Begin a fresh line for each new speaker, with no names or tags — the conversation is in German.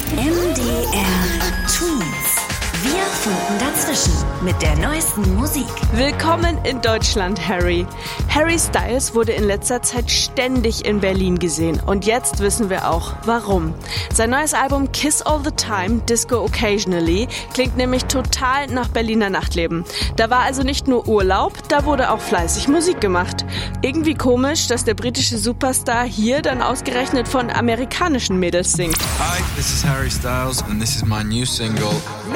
MDR Twins. Wir funken dazwischen mit der neuesten Musik.
Willkommen in Deutschland, Harry. Harry Styles wurde in letzter Zeit ständig in Berlin gesehen. Und jetzt wissen wir auch, warum. Sein neues Album Kiss All the Time, Disco Occasionally klingt nämlich total nach Berliner Nachtleben. Da war also nicht nur Urlaub, da wurde auch fleißig Musik gemacht. Irgendwie komisch, dass der britische Superstar hier dann ausgerechnet von amerikanischen Mädels singt.
Hi, this is Harry Styles and this is my new single